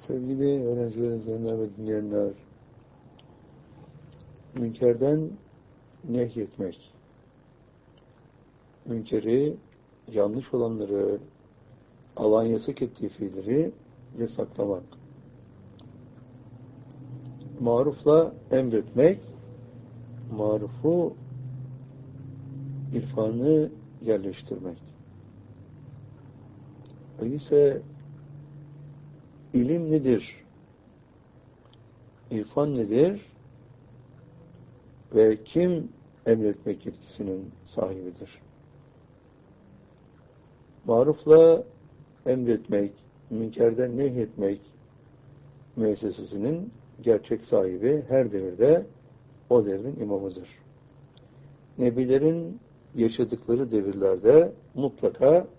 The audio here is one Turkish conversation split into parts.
Sevgili öğrenciler, izleyenler ve dinleyenler, münkerden nehyetmek, münkeri, yanlış olanları, Allah'ın yasak ettiği fiilleri yasaklamak, marufla emretmek, marufu, irfanı yerleştirmek. Öyleyse ilim nedir? İrfan nedir? Ve kim emretmek yetkisinin sahibidir? Marufla emretmek, münkerden nehyetmek müessesesinin gerçek sahibi her devirde o devrin imamıdır. Nebilerin yaşadıkları devirlerde mutlaka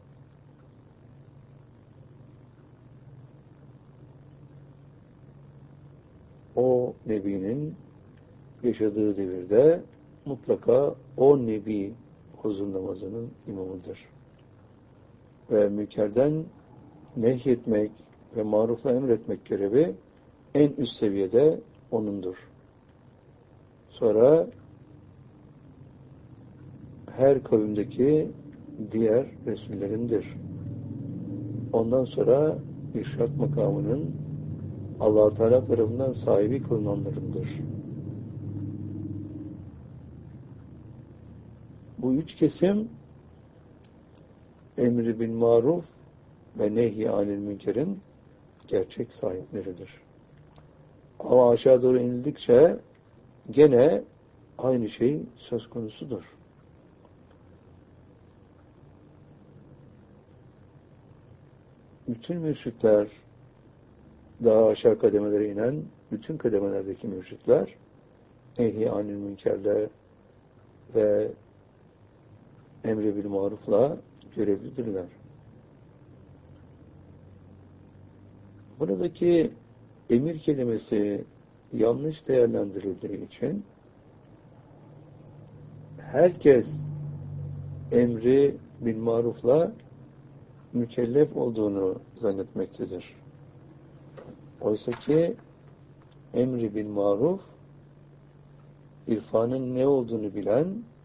o nebinin yaşadığı devirde mutlaka o nebi huzur namazının imamıdır. Ve münkerden nehyetmek ve marufla emretmek görevi en üst seviyede onundur. Sonra her kavimdeki diğer Resullerindir. Ondan sonra irşad makamının Allah-u Teala tarafından sahibi kılınanlarındır. Bu üç kesim emri bil maruf ve nehy anil münkerin gerçek sahipleridir. Ama aşağı doğru inildikçe gene aynı şey söz konusudur. Bütün mürşitler, daha aşağı kademelere inen bütün kademelerdeki mürşitler nehy anil münkerle ve emri bil marufla görevlidirler. Buradaki emir kelimesi yanlış değerlendirildiği için herkes emri bil marufla mükellef olduğunu zannetmektedir. Oysa ki emri bil maruf, irfanın ne olduğunu bilen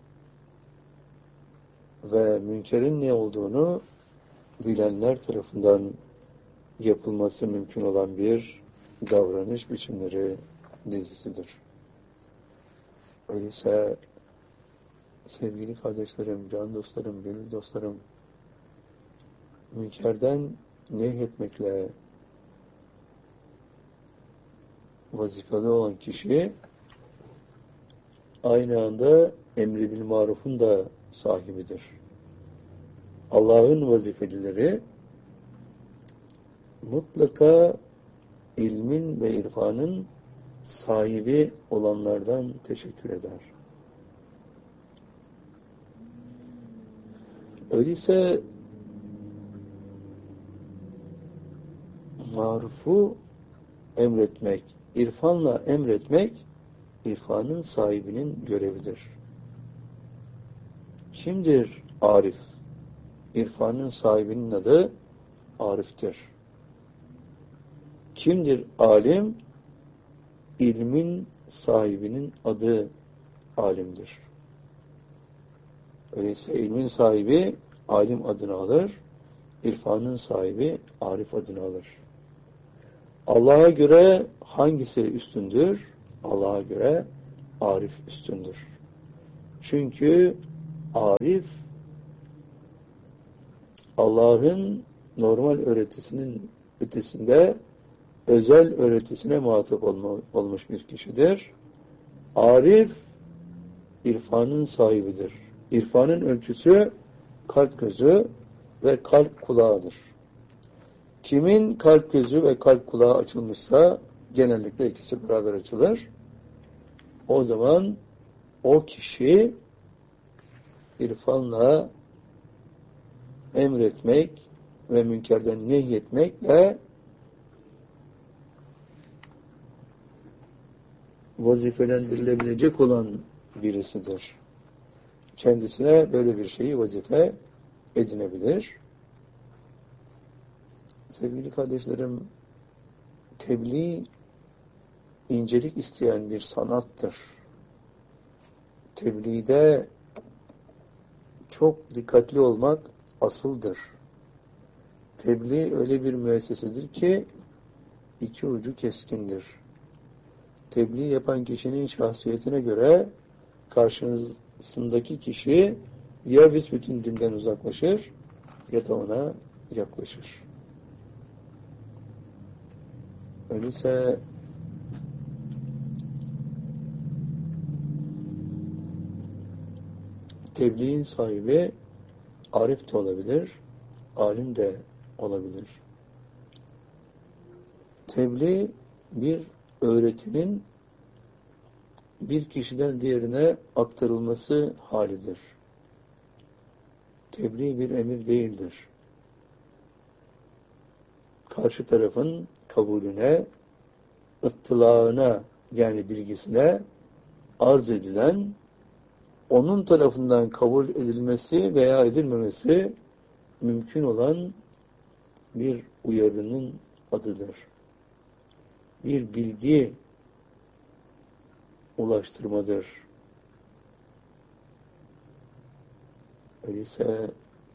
ve münkerin ne olduğunu bilenler tarafından yapılması mümkün olan bir davranış biçimleri dizisidir. Öyleyse sevgili kardeşlerim, can dostlarım, gönül dostlarım, münkerden nehyetmekle vazifeli olan kişi aynı anda emri bil marufun da sahibidir. Allah'ın vazifelileri mutlaka ilmin ve irfanın sahibi olanlardan teşekkür eder. Öyleyse marufu emretmek, irfanla emretmek, irfanın sahibinin görevidir. Kimdir Arif? İrfanın sahibinin adı Arif'tir. Kimdir alim? İlmin sahibinin adı alimdir. Öyleyse ilmin sahibi alim adını alır, irfanın sahibi Arif adını alır. Allah'a göre hangisi üstündür? Allah'a göre Arif üstündür. Çünkü Arif Allah'ın normal öğretisinin ötesinde özel öğretisine muhatap olmuş bir kişidir. Arif irfanın sahibidir. İrfanın ölçüsü kalp gözü ve kalp kulağıdır. Kimin kalp gözü ve kalp kulağı açılmışsa genellikle ikisi beraber açılır. O zaman o kişi irfanla emretmek ve münkerden nehyetmekle vazifelendirilebilecek olan birisidir. Kendisine böyle bir şeyi vazife edinebilir. Sevgili kardeşlerim, tebliğ incelik isteyen bir sanattır. Tebliğde çok dikkatli olmak asıldır. Tebliğ öyle bir müessesedir ki iki ucu keskindir. Tebliğ yapan kişinin şahsiyetine göre karşısındaki kişi ya büsbütün dinden uzaklaşır ya da ona yaklaşır. Öyleyse tebliğin sahibi arif de olabilir, alim de olabilir. Tebliğ bir öğretinin bir kişiden diğerine aktarılması halidir. Tebliğ bir emir değildir. Karşı tarafın kabulüne, ıttılağına yani bilgisine arz edilen, onun tarafından kabul edilmesi veya edilmemesi mümkün olan bir uyarının adıdır. Bir bilgi ulaştırmadır. Öyleyse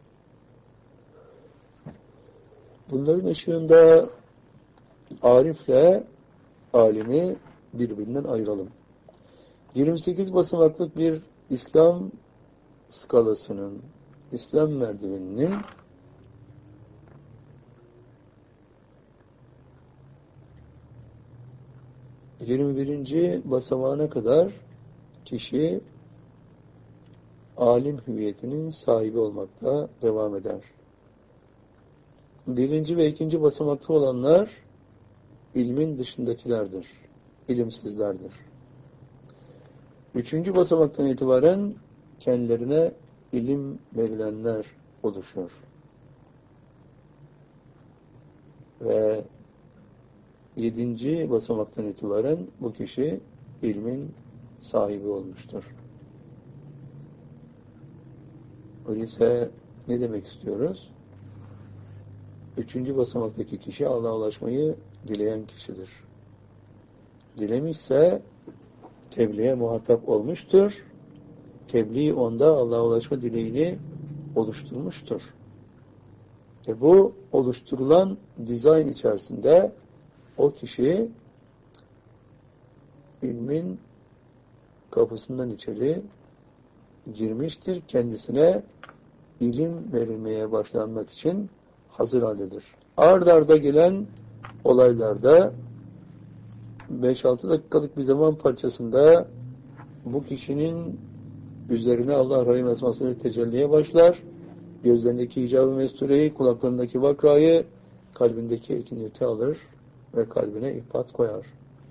bunların ışığında arifle alimi birbirinden ayıralım. 28 basamaklık bir İslam skalasının, İslam merdiveninin 21. basamağına kadar kişi alim hüviyetinin sahibi olmakta devam eder. 1. ve 2. basamakta olanlar ilmin dışındakilerdir, ilimsizlerdir. 3. basamaktan itibaren kendilerine ilim verilenler oluşur. Ve 7. basamaktan itibaren bu kişi ilmin sahibi olmuştur. Öyleyse ne demek istiyoruz? 3. basamaktaki kişi Allah'a ulaşmayı dileyen kişidir. Dilemişse tebliğe muhatap olmuştur. Tebliğ onda Allah'a ulaşma dileğini oluşturmuştur. Bu oluşturulan dizayn içerisinde o kişi ilmin kapısından içeri girmiştir. Kendisine ilim verilmeye başlanmak için hazır haldedir. Ard arda gelen olaylarda 5-6 dakikalık bir zaman parçasında bu kişinin üzerine Allah Rahim esmasıyla tecelliye başlar. Gözlerindeki icab-ı mestureyi, kulaklarındaki vakrayı, kalbindeki ekiniyeti alır ve kalbine ihbat koyar.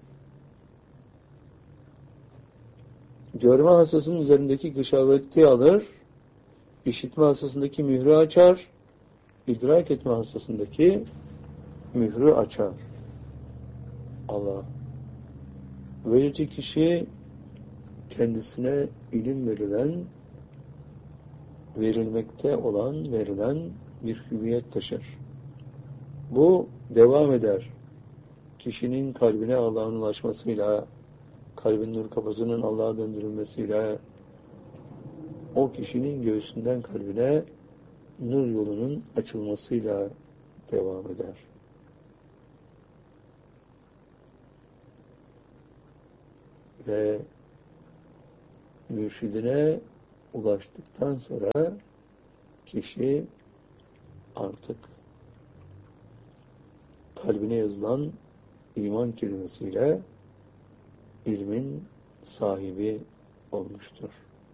Görme hastasının üzerindeki gışaveti alır, işitme hastasındaki mührü açar, idrak etme hastasındaki mührü açar. Allah. Böylece kişi kendisine ilim verilmekte olan, verilen bir hüviyet taşır. Bu devam eder. Kişinin kalbine Allah'ın ulaşmasıyla, kalbin nur kapısının Allah'a döndürülmesiyle, o kişinin göğsünden kalbine nur yolunun açılmasıyla devam eder. Ve mürşidine ulaştıktan sonra kişi artık kalbine yazılan iman kelimesiyle ilmin sahibi olmuştur.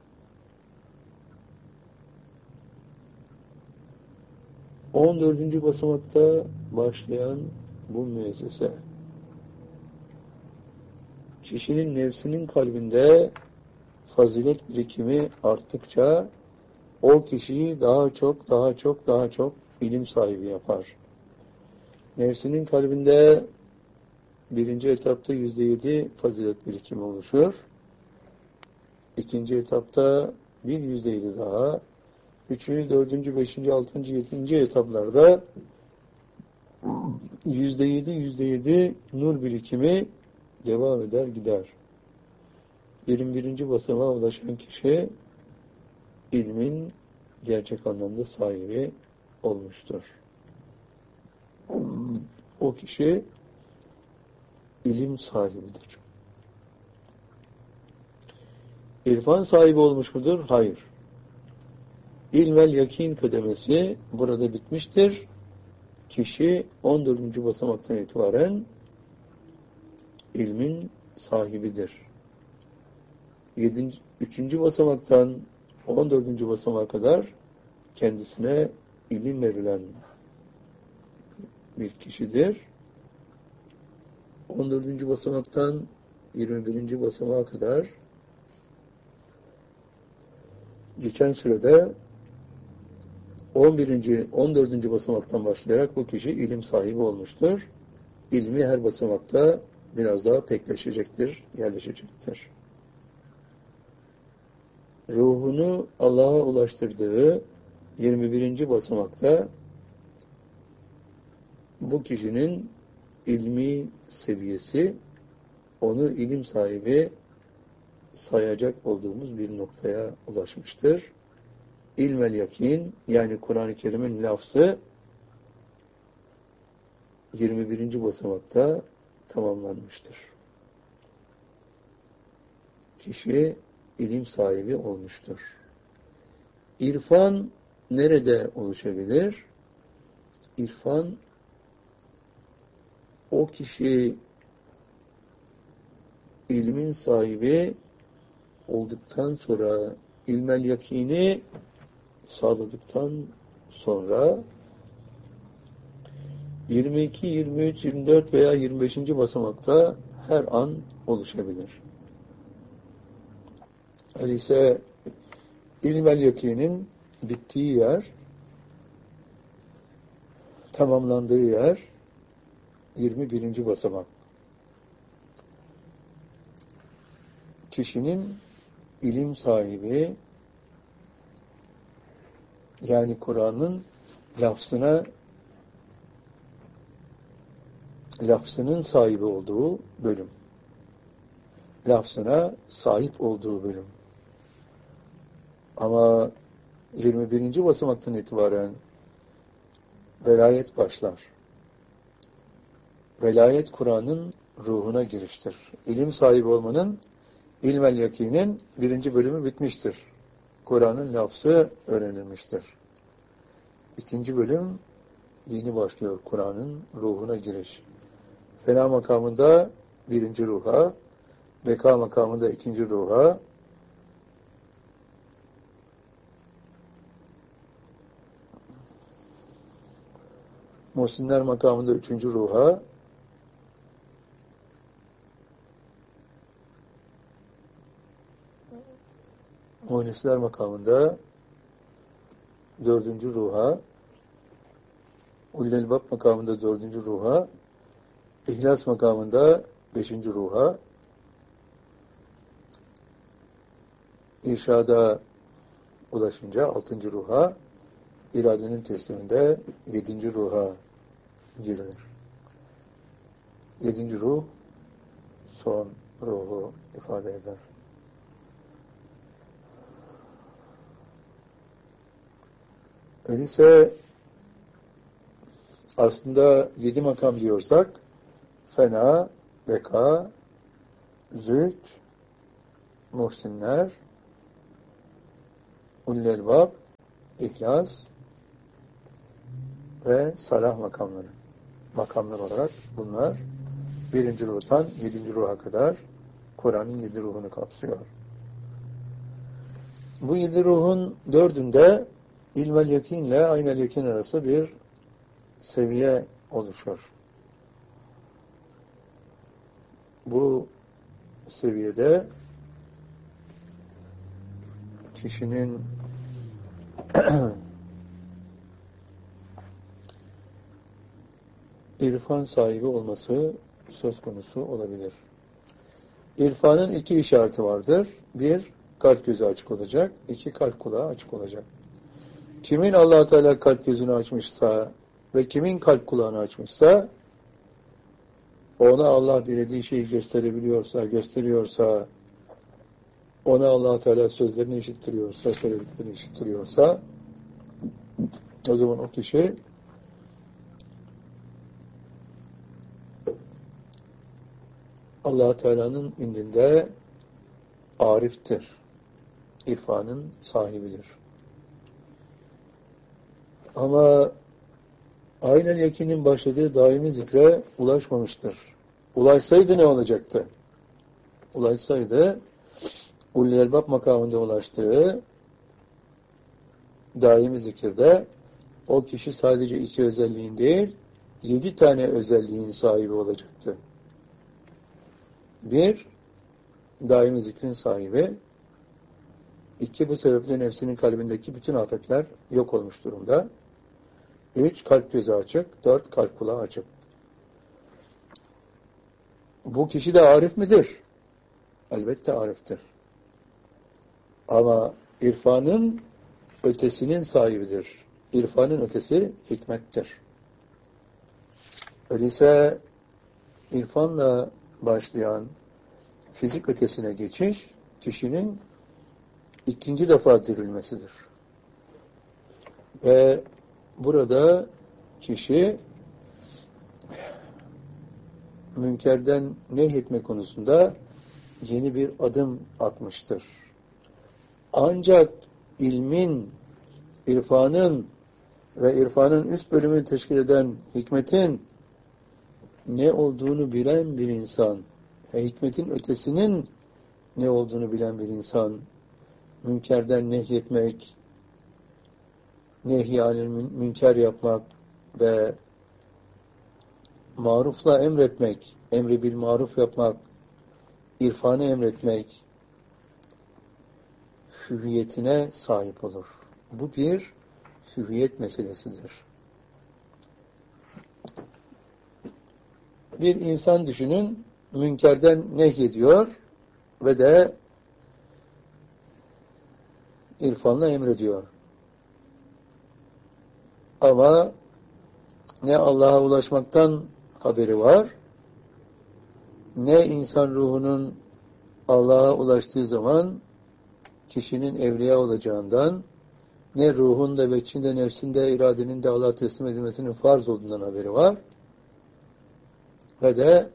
14. basamakta başlayan bu müessese kişinin nefsinin kalbinde fazilet birikimi arttıkça o kişiyi daha çok ilim sahibi yapar. Nefsinin kalbinde 1. etapta %7 fazilet birikimi oluşur. 2. etapta bir %7 daha. 3. 4. 5. 6. 7. etaplarda %7 nur birikimi devam eder gider. 21. basamağa ulaşan kişi ilmin gerçek anlamda sahibi olmuştur. O kişi ilim sahibidir. İrfan sahibi olmuş mudur? Hayır. İlmel yakin kademesi burada bitmiştir. Kişi 14. basamaktan itibaren ilmin sahibidir. 3. basamaktan 14. basamağa kadar kendisine ilim verilen bir kişidir. 14. basamaktan 21. basamağa kadar geçen sürede 14. basamaktan başlayarak bu kişi ilim sahibi olmuştur. İlmi her basamakta biraz daha pekleşecektir, yerleşecektir. Ruhunu Allah'a ulaştırdığı 21. basamakta bu kişinin ilmi seviyesi onu ilim sahibi sayacak olduğumuz bir noktaya ulaşmıştır. İlmel yakin, yani Kur'an-ı Kerim'in lafzı 21. basamakta tamamlanmıştır. Kişi ilim sahibi olmuştur. İrfan nerede oluşabilir? İrfan, o kişi ilmin sahibi olduktan sonra, ilmel yakini sağladıktan sonra 22, 23, 24 veya 25. basamakta her an oluşabilir. Öyleyse ilmel yakinin bittiği yer, tamamlandığı yer 21. basamak. Kişinin ilim sahibi, yani Kur'an'ın lafzının sahibi olduğu bölüm. Lafzına sahip olduğu bölüm. Ama 21. basamaktan itibaren velayet başlar. Velayet Kur'an'ın ruhuna giriştir. İlim sahibi olmanın, ilmel yakinin 1. bölümü bitmiştir. Kur'an'ın lafzı öğrenilmiştir. 2. bölüm yeni başlıyor. Kur'an'ın ruhuna giriş. Fena makamında 1. ruha, beka makamında 2. ruha, muhsinler makamında 3. ruha, muhlisler makamında 4. ruha, Ulul-Elbab makamında 4. ruha, İhlas makamında 5. ruha, irşada ulaşınca 6. ruha, iradenin tesliminde 7. ruha girilir. 7. ruh son ruhu ifade eder. Öyleyse aslında 7 makam diyorsak fena, beka, zühd, muhsinler, ulul-elbab, ihlas ve salah makamları. Makamlar olarak bunlar 1. ruhtan 7. ruha kadar Kur'an'ın 7 ruhunu kapsıyor. Bu 7 ruhun 4'ünde ilmel yakin ile aynel yakin arası bir seviye oluşur. Bu seviyede kişinin irfan sahibi olması söz konusu olabilir. İrfanın 2 işareti vardır. 1, kalp gözü açık olacak. 2, kalp kulağı açık olacak. Kimin Allah-u Teala kalp gözünü açmışsa ve kimin kalp kulağını açmışsa ona Allah dilediği şeyi gösteriyorsa, ona Allah Teala sözlerini işittiriyorsa, söylediklerini işittiriyorsa, o zaman o kişi Allah Teala'nın indinde ariftir, irfanın sahibidir. Ama aynen yakinin başladığı daimi zikre ulaşmamıştır. Ulaşsaydı ne olacaktı? Ulaşsaydı ulul elbab makamında ulaştığı daimi zikirde o kişi sadece 2 özelliğin değil, 7 tane özelliğin sahibi olacaktı. 1, daimi zikrin sahibi. 2, bu sebeple nefsinin kalbindeki bütün afetler yok olmuş durumda. 3, kalp gözü açık. 4, kalp kulağı açık. Bu kişi de arif midir? Elbette ariftir. Ama irfanın ötesinin sahibidir. İrfanın ötesi hikmettir. Öyleyse irfanla başlayan fizik ötesine geçiş, kişinin 2. defa dirilmesidir. Ve burada kişi münkerden nehyetme konusunda yeni bir adım atmıştır. Ancak ilmin, irfanın ve irfanın üst bölümünü teşkil eden hikmetin ne olduğunu bilen bir insan, hikmetin ötesinin ne olduğunu bilen bir insan, münkerden nehyetmek, nehy-i münker yapmak ve marufla emretmek, emri bil maruf yapmak, irfanı emretmek, hüviyetine sahip olur. Bu bir hüviyet meselesidir. Bir insan düşünün, münkerden nehyediyor ve de irfanla emrediyor. Ama ne Allah'a ulaşmaktan haberi var, ne insan ruhunun Allah'a ulaştığı zaman kişinin evliya olacağından, ne ruhun da ve içinde, nefsinde, iradenin de Allah'a teslim edilmesinin farz olduğundan haberi var. Ve de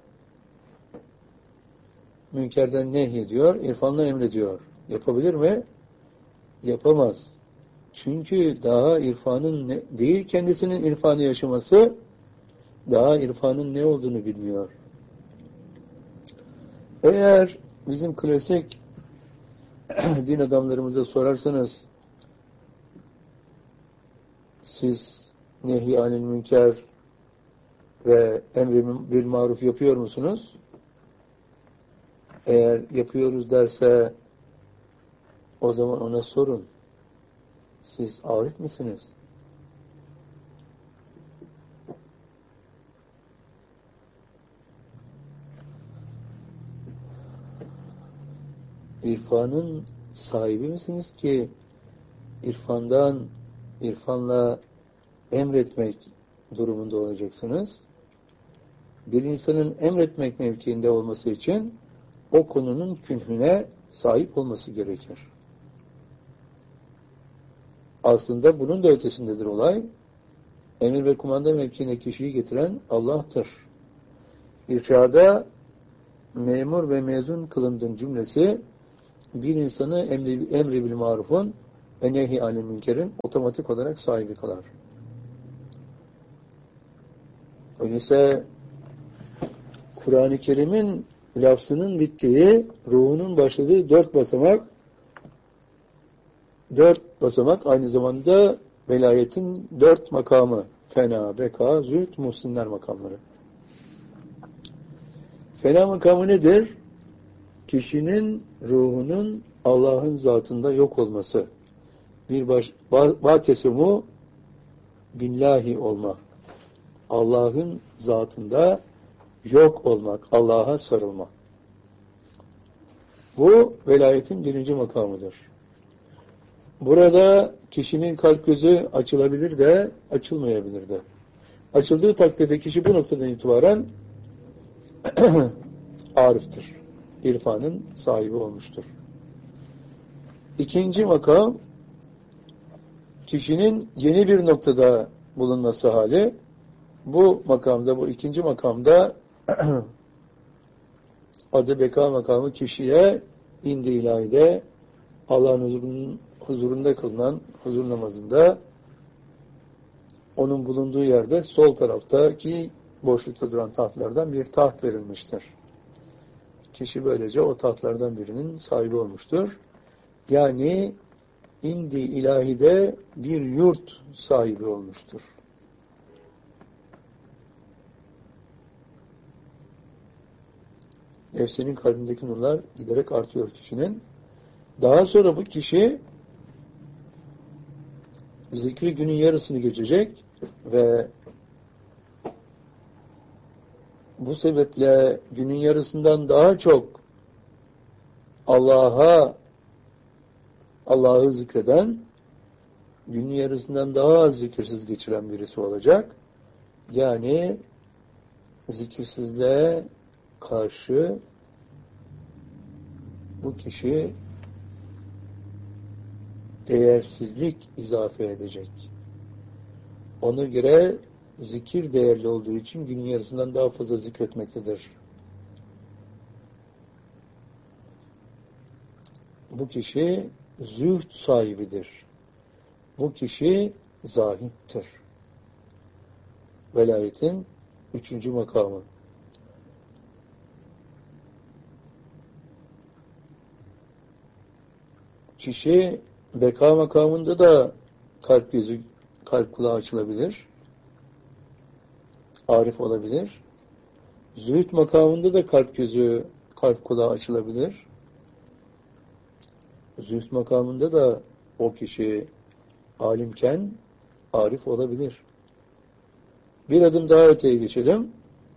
münkerden nehyediyor, irfanla emrediyor. Yapabilir mi? Yapamaz. Çünkü daha irfanın değil kendisinin irfanı yaşaması, daha irfanın ne olduğunu bilmiyor. Eğer bizim klasik din adamlarımıza sorarsanız, siz nehy-i anil münker ve emri bil maruf yapıyor musunuz? Eğer yapıyoruz derse, o zaman ona sorun. Siz arif misiniz? İrfanın sahibi misiniz ki irfanla emretmek durumunda olacaksınız? Bir insanın emretmek mevkiinde olması için o konunun künhüne sahip olması gerekir. Aslında bunun da ötesindedir olay. Emir ve kumanda mevkiine kişiyi getiren Allah'tır. İrşada memur ve mezun kılındığın cümlesi bir insanı emri bil marufun ve nehy-i anil münkerin otomatik olarak sahibi kılar. Öyleyse Kur'an-ı Kerim'in lafzının bittiği, ruhunun başladığı 4 basamak aynı zamanda velayetin 4 makamı. Fena, beka, züht, muhsinler makamları. Fena makamı nedir? Kişinin ruhunun Allah'ın zatında yok olması. Vatesimu billahi olmak. Allah'ın zatında yok olmak, Allah'a sarılmak. Bu velayetin 1. makamıdır. Burada kişinin kalp gözü açılabilir de, açılmayabilir de. Açıldığı takdirde kişi bu noktadan itibaren ariftir. İrfanın sahibi olmuştur. İkinci makam, kişinin yeni bir noktada bulunması hali. Bu makamda, bu ikinci makamda adı beka makamı kişiye indi ilahide Allah'ın huzurunda kılınan huzur namazında onun bulunduğu yerde sol taraftaki boşlukta duran tahtlardan bir taht verilmiştir. Kişi böylece o tahtlardan birinin sahibi olmuştur. Yani indi ilahide bir yurt sahibi olmuştur. Nefsinin kalbindeki nurlar giderek artıyor kişinin. Daha sonra bu kişi zikri günün yarısını geçecek ve bu sebeple günün yarısından daha çok Allah'ı zikreden, günün yarısından daha az zikirsiz geçiren birisi olacak. Yani zikirsizliğe karşı bu kişi değersizlik izafe edecek. Ona göre zikir değerli olduğu için günün yarısından daha fazla zikretmektedir. Bu kişi zühd sahibidir. Bu kişi zahittir. Velayetin 3. makamı. Kişi beka makamında da kalp gözü, kalp kulağı açılabilir. Arif olabilir. Zühd makamında da kalp gözü, kalp kulağı açılabilir. Zühd makamında da o kişi alimken arif olabilir. Bir adım daha öteye geçelim.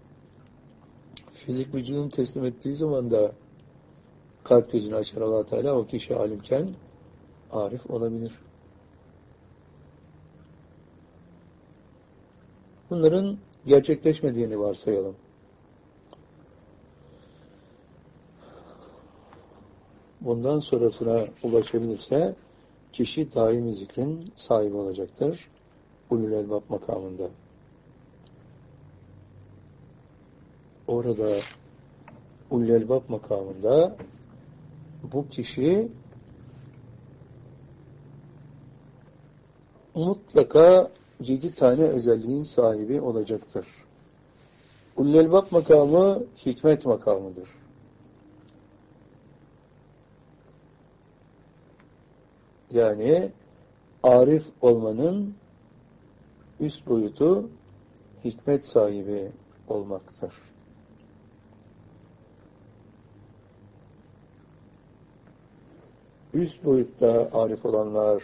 Fizik vücudunu teslim ettiği zaman da kalp gözünü açar Allah Teala, o kişi alimken arif olabilir. Bunların gerçekleşmediğini varsayalım. Bundan sonrasına ulaşabilirse kişi daimi zikrin sahibi olacaktır. Ulul elbab makamında. Orada Ulul elbab makamında bu kişi mutlaka 7 tane özelliğin sahibi olacaktır. Ulul elbab makamı hikmet makamıdır. Yani arif olmanın üst boyutu hikmet sahibi olmaktır. Üst boyutta arif olanlar,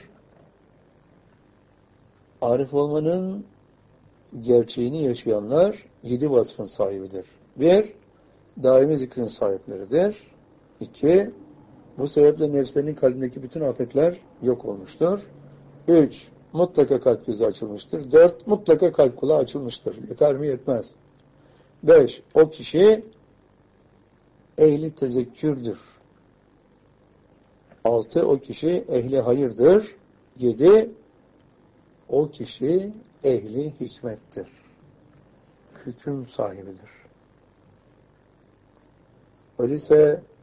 arif olmanın gerçeğini yaşayanlar 7 vasfın sahibidir. 1. Daimi zikrin sahipleridir. 2. Bu sebeple nefslerinin kalbindeki bütün afetler yok olmuştur. 3. Mutlaka kalp gözü açılmıştır. 4. Mutlaka kalp kulağı açılmıştır. Yeter mi? Yetmez. 5. O kişi ehli tezekkürdür. 6. O kişi ehli hayırdır. 7. O kişi ehli hikmettir. Hüküm sahibidir. Öyleyse